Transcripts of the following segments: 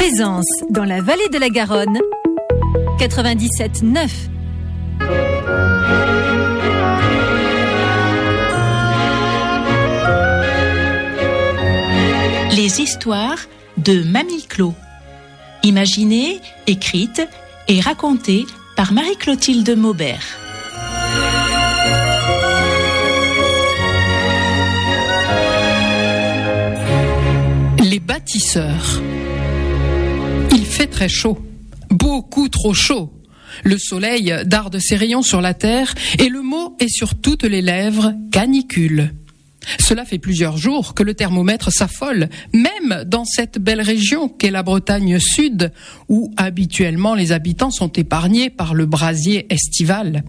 Présence dans la vallée de la Garonne, 97.9. Les histoires de Mamie Clo. Imaginées, écrites et racontées par Marie-Clotilde Maubert. Les bâtisseurs. Il fait très chaud, beaucoup trop chaud. Le soleil darde ses rayons sur la terre et le mot est sur toutes les lèvres, canicule. Cela fait plusieurs jours que le thermomètre s'affole, même dans cette belle région qu'est la Bretagne Sud, où habituellement les habitants sont épargnés par le brasier estival.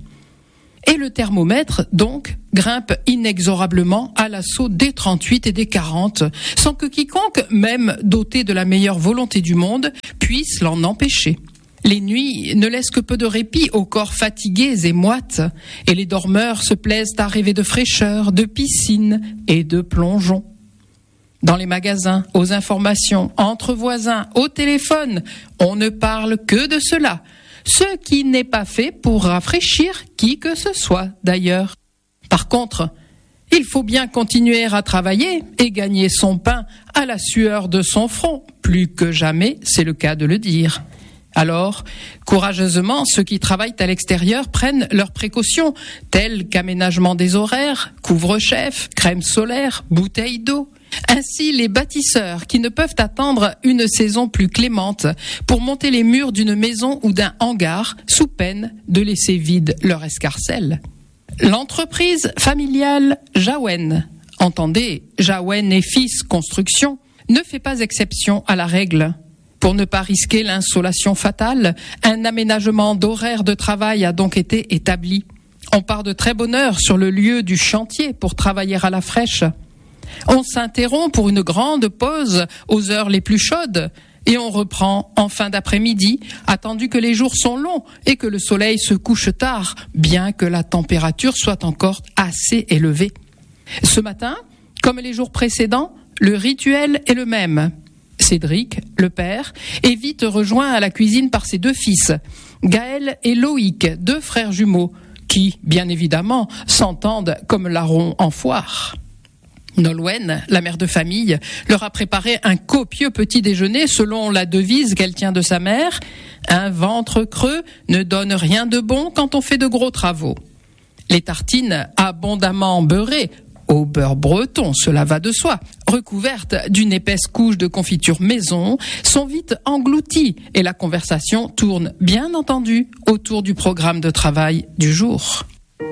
Et le thermomètre, donc, grimpe inexorablement à l'assaut des 38 et des 40, sans que quiconque, même doté de la meilleure volonté du monde, puisse l'en empêcher. Les nuits ne laissent que peu de répit aux corps fatigués et moites, et les dormeurs se plaisent à rêver de fraîcheur, de piscine et de plongeon. Dans les magasins, aux informations, entre voisins, au téléphone, on ne parle que de cela, ce qui n'est pas fait pour rafraîchir qui que ce soit d'ailleurs. Par contre, il faut bien continuer à travailler et gagner son pain à la sueur de son front, plus que jamais, c'est le cas de le dire. Alors, courageusement, ceux qui travaillent à l'extérieur prennent leurs précautions, telles qu'aménagement des horaires, couvre-chef, crème solaire, bouteilles d'eau. Ainsi, les bâtisseurs qui ne peuvent attendre une saison plus clémente pour monter les murs d'une maison ou d'un hangar sous peine de laisser vide leur escarcelle. L'entreprise familiale Jaouen, entendez, Jaouen et Fils Construction, ne fait pas exception à la règle. Pour ne pas risquer l'insolation fatale, un aménagement d'horaire de travail a donc été établi. On part de très bonne heure sur le lieu du chantier pour travailler à la fraîche. On s'interrompt pour une grande pause aux heures les plus chaudes et on reprend en fin d'après-midi, attendu que les jours sont longs et que le soleil se couche tard, bien que la température soit encore assez élevée. Ce matin, comme les jours précédents, le rituel est le même. Cédric, le père, est vite rejoint à la cuisine par ses deux fils, Gaël et Loïc, deux frères jumeaux, qui, bien évidemment, s'entendent comme larrons en foire. Nolwenn, la mère de famille, leur a préparé un copieux petit déjeuner selon la devise qu'elle tient de sa mère. Un ventre creux ne donne rien de bon quand on fait de gros travaux. Les tartines abondamment beurrées, au beurre breton, cela va de soi, recouvertes d'une épaisse couche de confiture maison, sont vite englouties et la conversation tourne, bien entendu, autour du programme de travail du jour.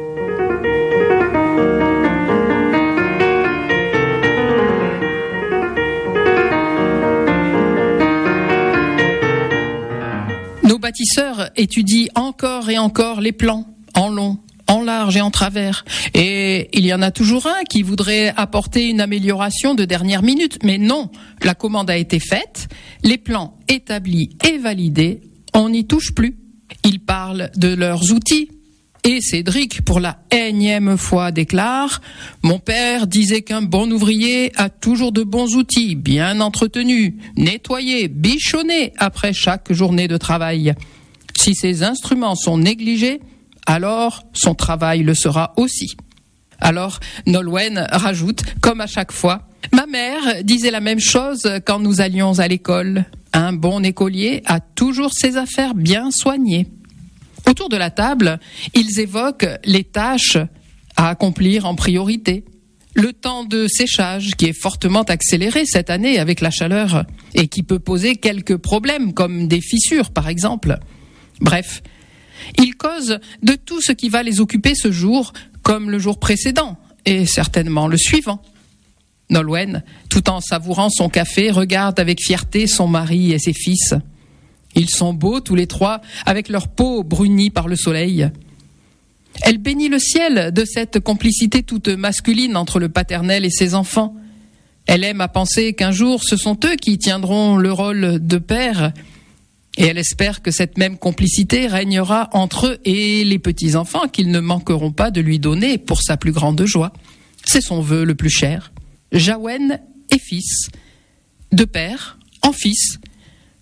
Nos bâtisseurs étudient encore et encore les plans, en long, en large et en travers. Et il y en a toujours un qui voudrait apporter une amélioration de dernière minute. Mais non, la commande a été faite, les plans établis et validés, on n'y touche plus. Ils parlent de leurs outils. Et Cédric, pour la énième fois, déclare « Mon père disait qu'un bon ouvrier a toujours de bons outils, bien entretenus, nettoyés, bichonnés après chaque journée de travail. Si ces instruments sont négligés, alors son travail le sera aussi. » Alors Nolwenn rajoute, comme à chaque fois, « Ma mère disait la même chose quand nous allions à l'école. Un bon écolier a toujours ses affaires bien soignées. » Autour de la table, ils évoquent les tâches à accomplir en priorité. Le temps de séchage qui est fortement accéléré cette année avec la chaleur et qui peut poser quelques problèmes comme des fissures par exemple. Bref, ils causent de tout ce qui va les occuper ce jour comme le jour précédent et certainement le suivant. Nolwenn, tout en savourant son café, regarde avec fierté son mari et ses fils. Ils sont beaux tous les trois, avec leur peau brunie par le soleil. Elle bénit le ciel de cette complicité toute masculine entre le paternel et ses enfants. Elle aime à penser qu'un jour, ce sont eux qui tiendront le rôle de père. Et elle espère que cette même complicité régnera entre eux et les petits-enfants qu'ils ne manqueront pas de lui donner pour sa plus grande joie. C'est son vœu le plus cher. Jaouen et Fils, de père en fils,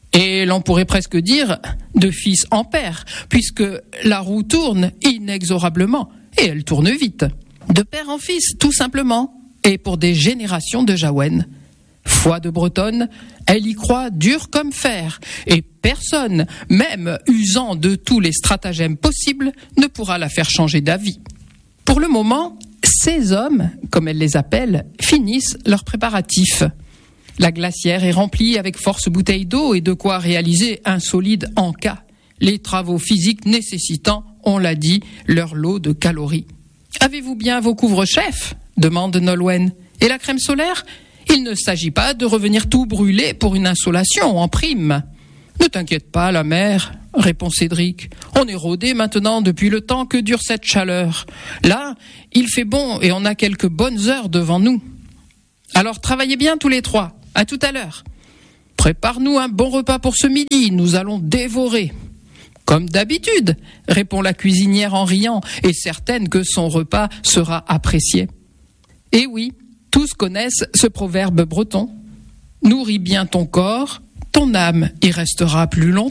Et l'on pourrait presque dire de fils en père, puisque la roue tourne inexorablement, et elle tourne vite. De père en fils, tout simplement, et pour des générations de Jaouennes. Foi de Bretonne, elle y croit dur comme fer, et personne, même usant de tous les stratagèmes possibles, ne pourra la faire changer d'avis. Pour le moment, ces hommes, comme elle les appelle, finissent leurs préparatifs. La glacière est remplie avec force bouteilles d'eau et de quoi réaliser un solide en-cas. Les travaux physiques nécessitant, on l'a dit, leur lot de calories. « Avez-vous bien vos couvre-chefs » demande Nolwenn. « Et la crème solaire ? Il ne s'agit pas de revenir tout brûler pour une insolation en prime. »« Ne t'inquiète pas, la mère, » répond Cédric. « On est rodé maintenant depuis le temps que dure cette chaleur. Là, il fait bon et on a quelques bonnes heures devant nous. Alors travaillez bien tous les trois. À tout à l'heure. Prépare-nous un bon repas pour ce midi, nous allons dévorer. » « Comme d'habitude, » répond la cuisinière en riant, et certaine que son repas sera apprécié. Et oui, tous connaissent ce proverbe breton. « Nourris bien ton corps, ton âme y restera plus longtemps. »